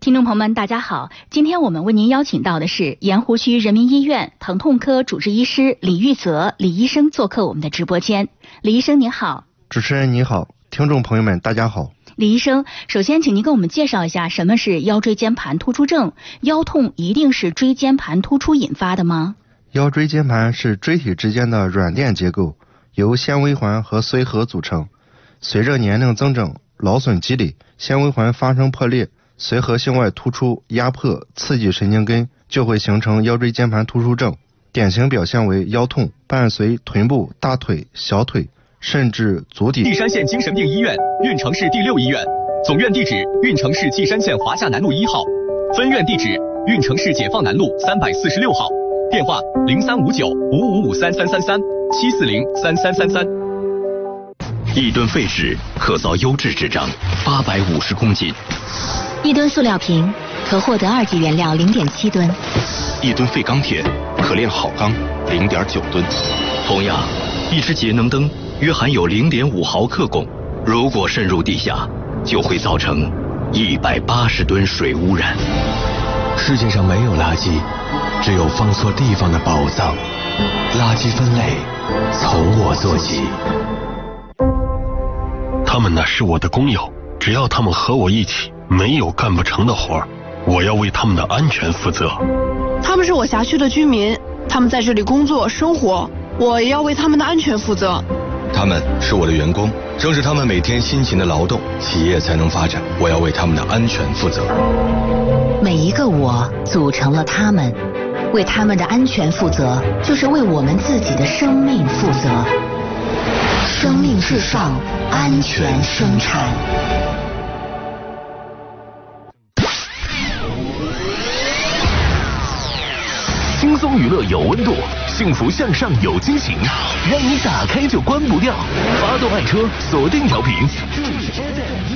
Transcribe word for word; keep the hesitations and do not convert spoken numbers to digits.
听众朋友们，大家好，今天我们为您邀请到的是盐湖区人民医院疼痛科主治医师李玉泽李医生做客我们的直播间。李医生您好。 主持人你好，听众朋友们大家好。 李医生，首先请您给我们介绍一下什么是腰椎间盘突出症，腰痛一定是椎间盘突出引发的吗？ 腰椎间盘是椎体之间的软垫结构，由纤维环和髓核组成。随着年龄增长，劳损积累，纤维环发生破裂，髓核向外突出，压迫刺激神经根，就会形成腰椎间盘突出症。典型表现为腰痛，伴随臀部、大腿、小腿甚至足底。 砺山县精神病医院运城市第六医院，总院地址运城市砺山县华夏南路一号，分院地址运城市解放南路三百四十六号，电话零三五九五五五三三三三七四零三三三三。 一吨废纸可造优质纸张八百五十公斤， 一吨塑料瓶可获得二级原料零点七吨， 一吨废钢铁可炼好钢零点九吨。同样，一只节能灯约含有零点五毫克汞，如果渗入地下，就会造成一百八十吨水污染。 世界上没有垃圾，只有放错地方的宝藏。垃圾分类从我做起。 他们呢是我的工友，只要他们和我一起，没有干不成的活，我要为他们的安全负责。 他们是我辖区的居民，他们在这里工作生活，我也要为他们的安全负责。 他们是我的员工，正是他们每天辛勤的劳动，企业才能发展，我要为他们的安全负责。 每一个我组成了他们，为他们的安全负责，就是为我们自己的生命负责。生命至上，安全生产。 轻松娱乐有温度，幸福向上有惊喜，让你打开就关不掉。发动爱车，锁定调频。